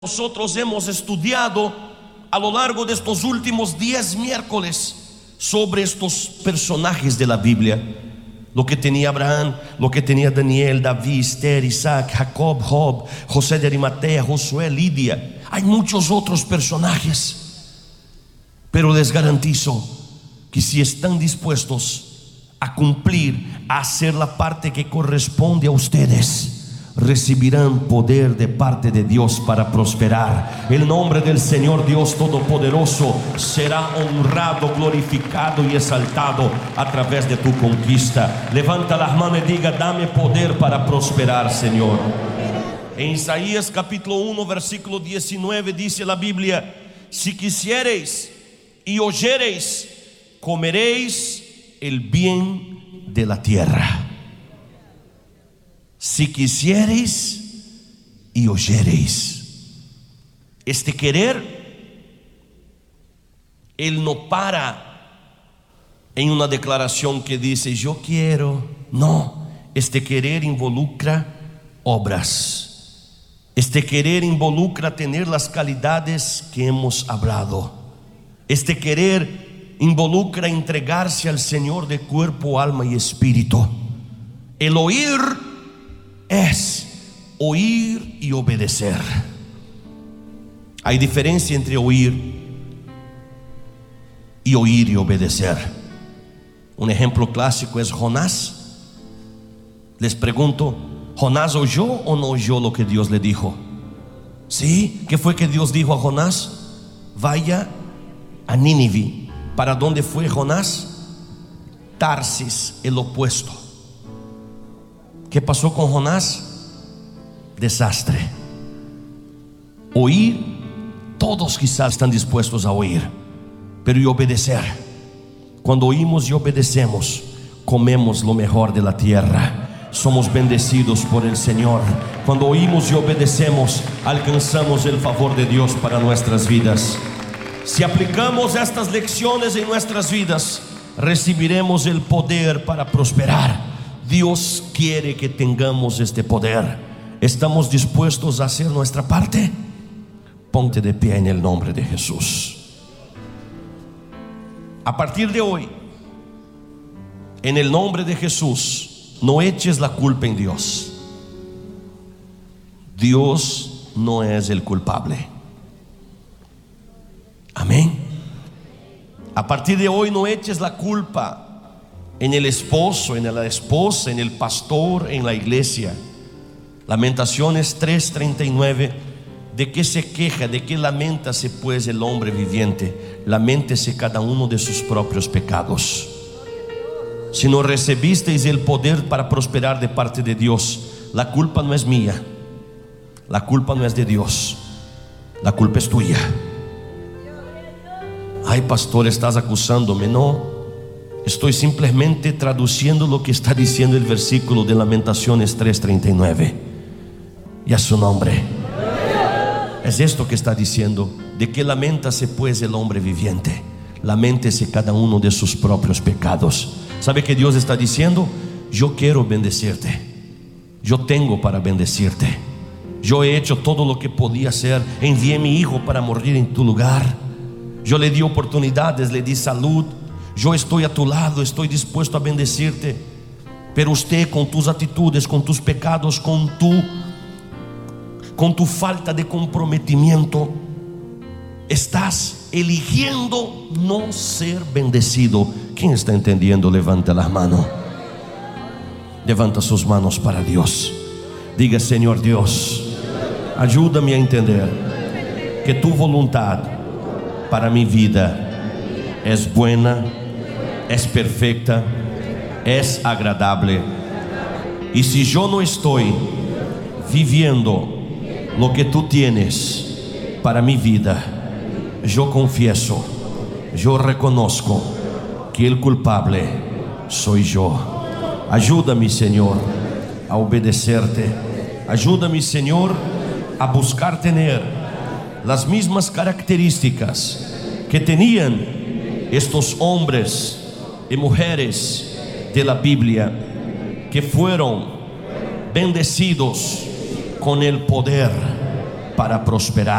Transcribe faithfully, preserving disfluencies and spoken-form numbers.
Nosotros hemos estudiado a lo largo de estos últimos diez miércoles sobre estos personajes de la Biblia. Lo que tenía Abraham, lo que tenía Daniel, David, Esther, Isaac, Jacob, Job, José de Arimatea, Josué, Lidia. Hay muchos otros personajes, pero les garantizo que si están dispuestos a cumplir, a hacer la parte que corresponde a ustedes, recibirán poder de parte de Dios para prosperar. El nombre del Señor Dios Todopoderoso será honrado, glorificado y exaltado a través de tu conquista. Levanta las manos y diga: dame poder para prosperar, Señor. En Isaías capítulo uno versículo diecinueve dice la Biblia: si quisiereis y oyereis, comeréis el bien de la tierra. Si quisiereis y oyereis. Este querer, Él no para en una declaración que dice yo quiero. No, este querer involucra obras. Este querer involucra tener las calidades que hemos hablado. Este querer involucra entregarse al Señor de cuerpo, alma y espíritu. El oír es oír y obedecer. Hay diferencia entre oír y oír y obedecer. Un ejemplo clásico es Jonás. Les pregunto, ¿Jonás oyó o no oyó lo que Dios le dijo? ¿Sí? ¿Qué fue que Dios dijo a Jonás? Vaya a Nínive. ¿Para dónde fue Jonás? Tarsis, el opuesto. ¿Qué pasó con Jonás? Desastre. Oír, todos quizás están dispuestos a oír, pero y obedecer. Cuando oímos y obedecemos, comemos lo mejor de la tierra. Somos bendecidos por el Señor. Cuando oímos y obedecemos, alcanzamos el favor de Dios para nuestras vidas. Si aplicamos estas lecciones en nuestras vidas, recibiremos el poder para prosperar. Dios quiere que tengamos este poder. ¿Estamos dispuestos a hacer nuestra parte? Ponte de pie en el nombre de Jesús. A partir de hoy, en el nombre de Jesús, no eches la culpa en Dios. Dios no es el culpable. Amén. A partir de hoy no eches la culpa en el esposo, en la esposa, en el pastor, en la iglesia. Lamentaciones tres treinta y nueve: ¿de qué se queja? ¿De qué lamentase pues el hombre viviente? Laméntese cada uno de sus propios pecados. Si no recibisteis el poder para prosperar de parte de Dios, la culpa no es mía, la culpa no es de Dios, la culpa es tuya. Ay, pastor, estás acusándome. No, estoy simplemente traduciendo lo que está diciendo el versículo de Lamentaciones tres treinta y nueve. Y a su nombre. Es esto que está diciendo: ¿de qué lamentase pues el hombre viviente? Laméntese cada uno de sus propios pecados. ¿Sabe qué Dios está diciendo? Yo quiero bendecirte. Yo tengo para bendecirte. Yo he hecho todo lo que podía hacer. Envié a mi hijo para morir en tu lugar. Yo le di oportunidades, le di salud. Yo estoy a tu lado, estoy dispuesto a bendecirte. Pero usted, con tus actitudes, con tus pecados, con tu con tu falta de comprometimiento, estás eligiendo no ser bendecido. ¿Quién está entendiendo? Levanta las manos. Levanta sus manos para Dios. Diga: Señor Dios, ayúdame a entender que tu voluntad para mi vida es buena, es perfecta, es agradable. Y si yo no estoy viviendo lo que tú tienes para mi vida, yo confieso, yo reconozco que el culpable soy yo. Ayúdame, Señor, a obedecerte. Ayúdame, Señor, a buscar tener las mismas características que tenían estos hombres y mujeres de la Biblia, que fueron bendecidos con el poder para prosperar.